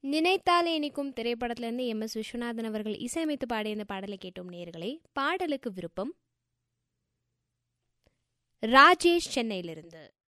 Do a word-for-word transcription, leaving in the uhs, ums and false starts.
நினைத்தாலே இனிக்கும் திரைப்படத்திலிருந்து எம் எஸ் விஸ்வநாதன் அவர்கள் இசையமைத்து பாடிய இந்த பாடலை கேட்டோம் நேயர்களே. பாடலுக்கு விருப்பம் ராஜேஷ் சென்னையிலிருந்து.